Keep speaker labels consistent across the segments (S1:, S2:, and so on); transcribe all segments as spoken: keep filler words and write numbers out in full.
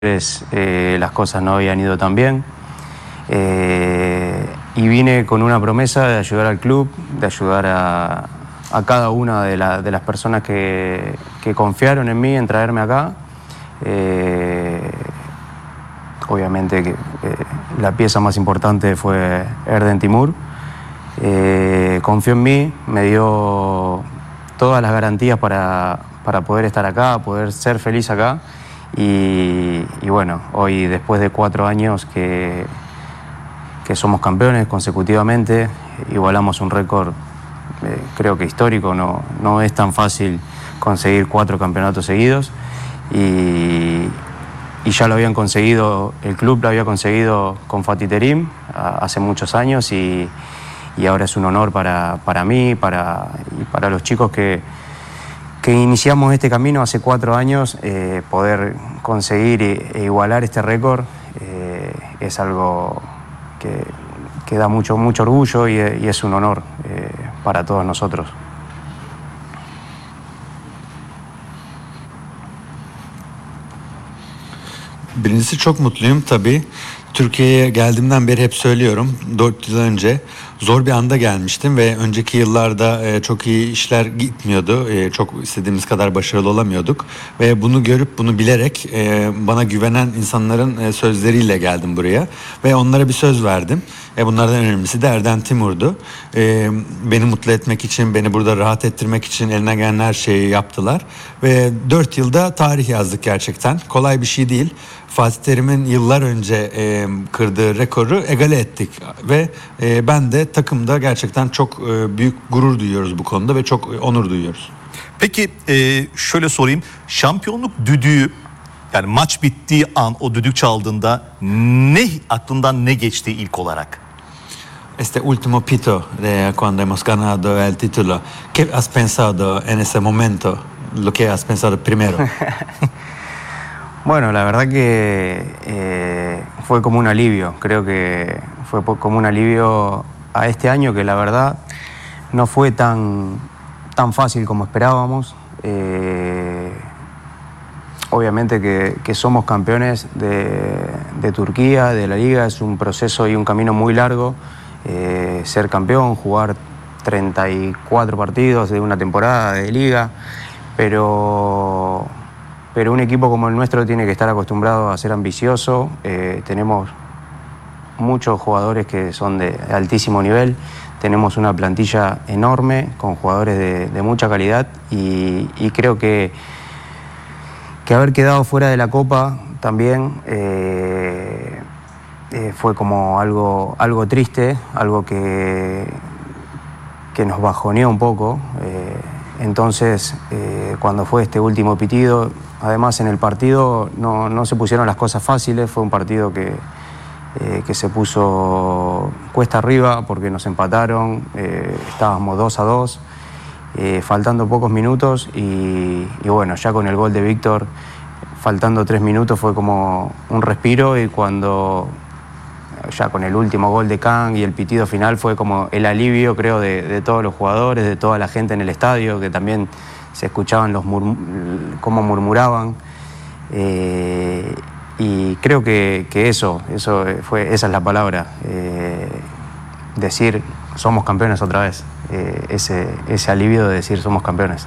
S1: Eh, las cosas no habían ido tan bien eh, y vine con una promesa de ayudar al club, de ayudar a, a cada una de, la, de las personas que, que confiaron en mí en traerme acá. Eh, obviamente que eh, la pieza más importante fue Erden Timur. Eh, confió en mí, me dio todas las garantías para, para poder estar acá, poder ser feliz acá. Y, y bueno, hoy después de cuatro años que, que somos campeones consecutivamente, igualamos un récord eh, creo que histórico, no, no es tan fácil conseguir cuatro campeonatos seguidos y, y ya lo habían conseguido, el club lo había conseguido con Fatih Terim hace muchos años y, y ahora es un honor para, para mí para, y para los chicos que que iniciamos este camino hace cuatro años, eh, poder conseguir e, e igualar este récord eh, es algo que, que da mucho, mucho orgullo y, y es un honor eh, para todos nosotros.
S2: Birincisi çok mutluyum tabii. Türkiye'ye geldiğimden beri hep söylüyorum. dört yıl önce zor bir anda gelmiştim ve önceki yıllarda çok iyi işler gitmiyordu. Çok istediğimiz kadar başarılı olamıyorduk. Ve bunu görüp bunu bilerek bana güvenen insanların sözleriyle geldim buraya. Ve onlara bir söz verdim. Bunlardan önemlisi de Erden Timur'du. Beni mutlu etmek için, beni burada rahat ettirmek için eline gelen her şeyi yaptılar. Ve dört yılda tarih yazdık gerçekten. Kolay bir şey değil. Fatih Terim'in yıllar önce e, kırdığı rekoru egale ettik ve e, ben de takımda gerçekten çok e, büyük gurur duyuyoruz bu konuda ve çok onur duyuyoruz.
S3: Peki e, şöyle sorayım, şampiyonluk düdüğü, yani maç bittiği an o düdük çaldığında ne aklından ne geçti ilk olarak?
S2: Este último pito de cuando hemos ganado el título, ¿qué has pensado en ese momento? Lo que has pensado primero?
S1: Bueno, la verdad que eh, fue como un alivio, creo que fue como un alivio a este año que la verdad no fue tan, tan fácil como esperábamos. Eh, obviamente que, que somos campeones de, de Turquía, de la liga, es un proceso y un camino muy largo. Eh, ser campeón, jugar treinta y cuatro partidos de una temporada de liga, pero... Pero un equipo como el nuestro tiene que estar acostumbrado a ser ambicioso. Eh, tenemos muchos jugadores que son de altísimo nivel. Tenemos una plantilla enorme con jugadores de, de mucha calidad y, y creo que, que haber quedado fuera de la Copa también eh, eh, fue como algo, algo triste, algo que, que nos bajoneó un poco. Eh, entonces, eh, cuando fue este último pitido, además en el partido no, no se pusieron las cosas fáciles, fue un partido que, eh, que se puso cuesta arriba porque nos empataron, eh, estábamos dos a dos, eh, faltando pocos minutos y, y bueno, ya con el gol de Víctor, faltando tres minutos fue como un respiro y cuando ya con el último gol de Kang y el pitido final fue como el alivio creo de, de todos los jugadores, de toda la gente en el estadio que también se escuchaban los murm cómo murmuraban eh, y creo que, que eso, eso fue, esa es la palabra, eh, decir somos campeones otra vez, eh, ese, ese alivio de decir somos campeones.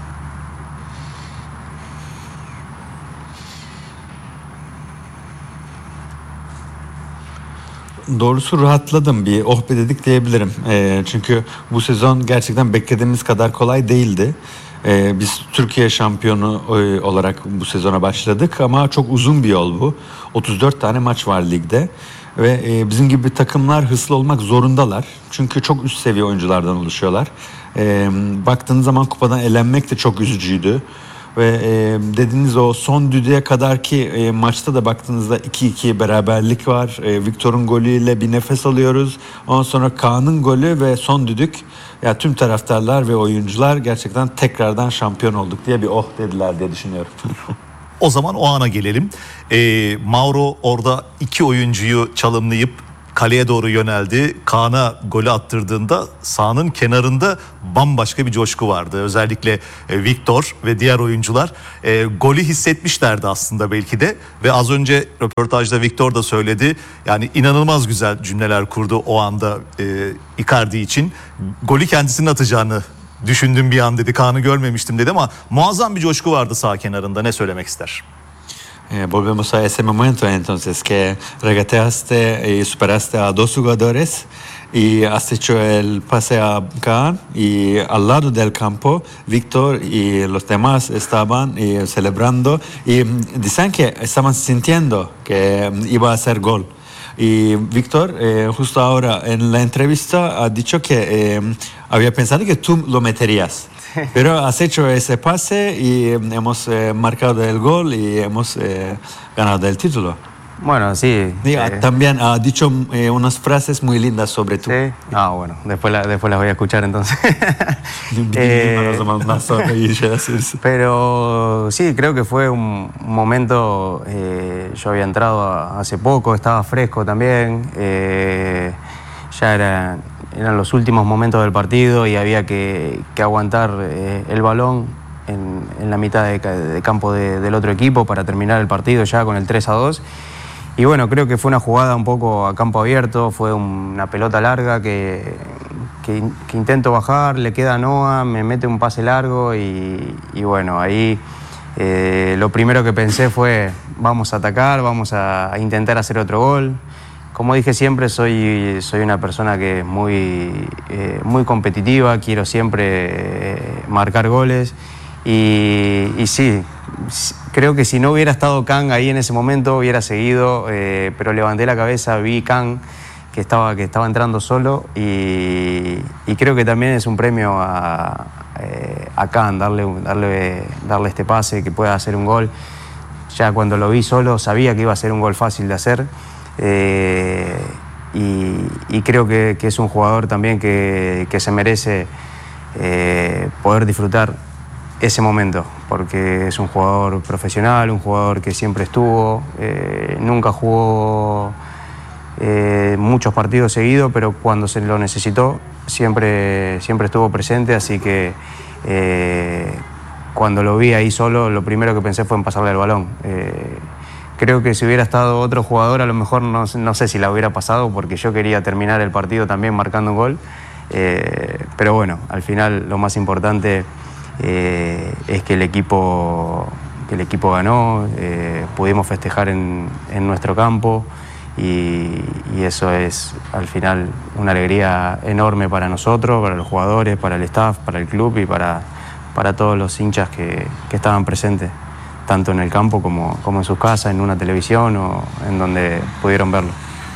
S2: Doğrusu rahatladım, bir oh be dedik diyebilirim. E, çünkü bu sezon gerçekten beklediğimiz kadar kolay değildi. E, biz Türkiye şampiyonu e, olarak bu sezona başladık ama çok uzun bir yol bu. otuz dört tane maç var ligde ve e, bizim gibi takımlar hırslı olmak zorundalar. Çünkü çok üst seviye oyunculardan oluşuyorlar. E, baktığınız zaman kupadan elenmek de çok üzücüydü. Ve e, dediğiniz o son düdüğe kadar ki e, maçta da baktığınızda iki iki beraberlik var. E, Victor'un golüyle bir nefes alıyoruz. Ondan sonra Kaan'ın golü ve son düdük. Ya tüm taraftarlar ve oyuncular gerçekten tekrardan şampiyon olduk diye bir oh dediler diye düşünüyorum.
S3: O zaman o ana gelelim. Ee, Mauro orada iki oyuncuyu çalımlayıp kaleye doğru yöneldi. Kaan'a golü attırdığında sahanın kenarında bambaşka bir coşku vardı. Özellikle e, Victor ve diğer oyuncular e, golü hissetmişlerdi aslında belki de. Ve az önce röportajda Victor da söyledi. Yani inanılmaz güzel cümleler kurdu o anda e, Icardi için. Golü kendisinin atacağını düşündüm bir an dedi. Kaan'ı görmemiştim dedi ama muazzam bir coşku vardı sağ kenarında. Ne söylemek ister?
S2: Eh, volvemos a ese momento entonces que regateaste y superaste a dos jugadores y has hecho el pase a Kaan y al lado del campo Victor y los demás estaban y celebrando y dicen que estaban sintiendo que iba a hacer gol. Y Víctor, eh, justo ahora en la entrevista, ha dicho que eh, había pensado que tú lo meterías. Pero has hecho ese pase y hemos eh, marcado el gol y hemos eh, ganado el título.
S1: Bueno, sí.
S2: Y
S1: eh,
S2: también ha dicho eh, unas frases muy lindas sobre tú.
S1: sí. Ah, bueno, después, la- después las voy a escuchar entonces. Eh, Pero sí, creo que fue un un momento, eh, yo había entrado a- hace poco, estaba fresco también, eh, ya era- eran los últimos momentos del partido y había que, que aguantar eh, el balón en, en la mitad de, ca- de campo de- del otro equipo para terminar el partido ya con el tres a dos. Y bueno, creo que fue una jugada un poco a campo abierto, fue una pelota larga que, que, que intento bajar, le queda a Noah, me mete un pase largo y, y bueno, ahí eh, lo primero que pensé fue vamos a atacar, vamos a, a intentar hacer otro gol. Como dije siempre, soy, soy una persona que es muy, eh, muy competitiva, quiero siempre eh, marcar goles y, y sí, s- creo que si no hubiera estado Kang ahí en ese momento hubiera seguido, eh, pero levanté la cabeza, vi Kang que estaba, que estaba entrando solo y, y creo que también es un premio a, eh, a Kang darle, un- darle, darle este pase, que pueda hacer un gol. Ya cuando lo vi solo sabía que iba a ser un gol fácil de hacer. Eh, y, y creo que, que es un jugador también que, que se merece eh, poder disfrutar ese momento, porque es un jugador profesional, un jugador que siempre estuvo, eh, nunca jugó eh, muchos partidos seguidos, pero cuando se lo necesitó siempre, siempre estuvo presente, así que eh, cuando lo vi ahí solo, lo primero que pensé fue en pasarle el balón. Eh, Creo que si hubiera estado otro jugador, a lo mejor no, no sé si la hubiera pasado, porque yo quería terminar el partido también marcando un gol. Eh, pero bueno, al final lo más importante eh, es que el equipo, que el equipo ganó, eh, pudimos festejar en, en nuestro campo y, y eso es al final una alegría enorme para nosotros, para los jugadores, para el staff, para el club y para, para todos los hinchas que, que estaban presentes, tanto en el campo como, como en sus casas, en una televisión o en donde pudieron verlo.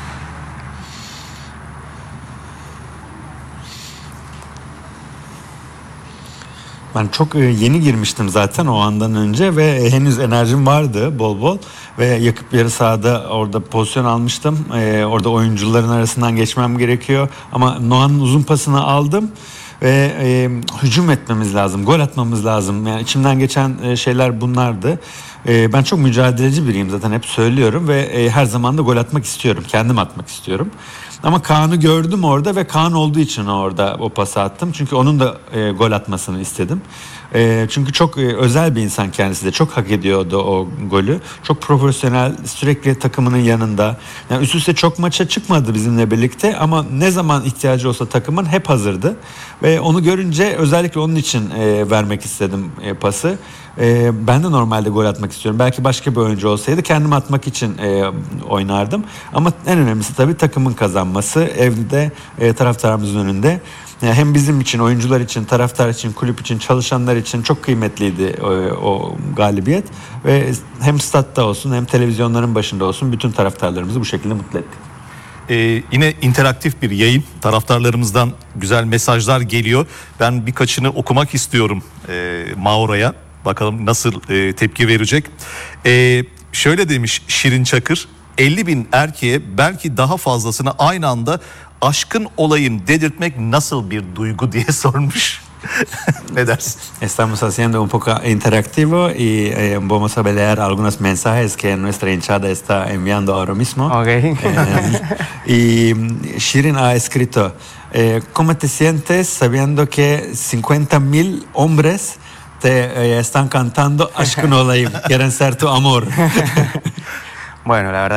S2: Ben çok e, yeni girmiştim zaten o andan önce ve henüz enerjim vardı bol bol ve yakıp yarı sahada orada pozisyon almıştım. E, orada oyuncuların arasından geçmem gerekiyor ama Noah'nın uzun pasını aldım ve e, hücum etmemiz lazım, gol atmamız lazım. Yani içimden geçen e, şeyler bunlardı. E, ben çok mücadeleci biriyim zaten, hep söylüyorum ve e, her zaman da gol atmak istiyorum, kendim atmak istiyorum. Ama Kaan'ı gördüm orada ve Kaan olduğu için orada o pası attım. Çünkü onun da e, gol atmasını istedim. E, çünkü çok e, özel bir insan kendisi de. Çok hak ediyordu o golü. Çok profesyonel, sürekli takımının yanında. Yani üst üste çok maça çıkmadı bizimle birlikte ama ne zaman ihtiyacı olsa takımın hep hazırdı. Ve onu görünce özellikle onun için e, vermek istedim e, pası. E, ben de normalde gol atmak istiyorum. Belki başka bir oyuncu olsaydı kendim atmak için e, oynardım. Ama en önemlisi tabii takımın kazanması. Evde e, taraftarımızın önünde. Yani hem bizim için, oyuncular için, taraftar için, kulüp için, çalışanlar için çok kıymetliydi o, o galibiyet. Ve hem statta olsun hem televizyonların başında olsun bütün taraftarlarımızı bu şekilde mutlu ettik.
S3: Ee, yine interaktif bir yayın. Taraftarlarımızdan güzel mesajlar geliyor. Ben birkaçını okumak istiyorum e, Maura'ya. Bakalım nasıl e, tepki verecek. E, şöyle demiş Şirin Çakır. elli bin erkeğe belki daha fazlasını aynı anda aşkın olayım dedirtmek nasıl bir duygu diye sormuş. Ne dersin?
S2: Estamos haciendo un poco interactivo y eh, vamos a leer algunos mensajes que nuestra hinchada está enviando ahora mismo.
S1: Ok.
S2: Eh, y Shirin ha escrito, eh, ¿cómo te sientes sabiendo que cincuenta mil hombres te eh, están cantando Aşkın olayım, quieren ser tu amor?
S1: Bueno, la verdad